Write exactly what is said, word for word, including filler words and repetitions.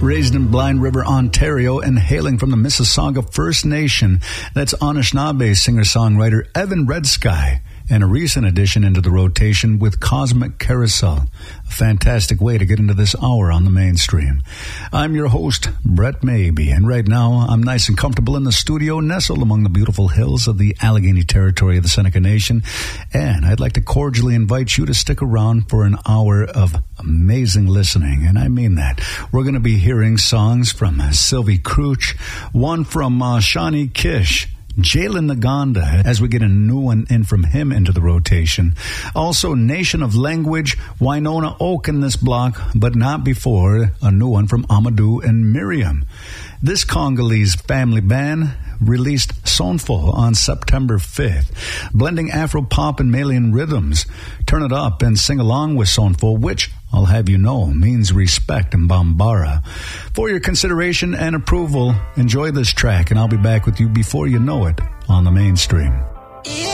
Raised in Blind River, Ontario, and hailing from the Mississauga First Nation, that's Anishinaabe singer-songwriter Evan Red Sky, and a recent addition into the rotation with Cosmic Carousel. A fantastic way to get into this hour on the mainstream. I'm your host, Brett Maybe, and right now I'm nice and comfortable in the studio, nestled among the beautiful hills of the Allegheny territory of the Seneca Nation, and I'd like to cordially invite you to stick around for an hour of amazing listening, and I mean that. We're going to be hearing songs from Sylvie Crouch, one from uh, Shawnee Kish, Jalen Naganda, as we get a new one in from him into the rotation. Also, Nation of Language, Winona Oak in this block, but not before a new one from Amadou and Miriam. This Congolese family band released Sonfo on September fifth, blending Afro-pop and Malian rhythms. Turn it up and sing along with Sonfo, which, I'll have you know, means respect in Bambara. For your consideration and approval, enjoy this track, and I'll be back with you before you know it on the mainstream.